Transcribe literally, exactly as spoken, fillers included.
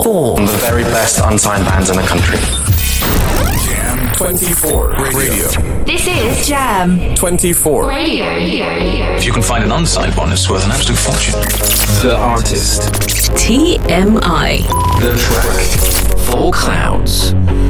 four. Four. The very best unsigned bands in the country. Jam twenty-four Radio. This is Jam twenty-four Radio. If you can find an unsigned one, it's worth an absolute fortune. The artist. T M I. The track. Four Clouds.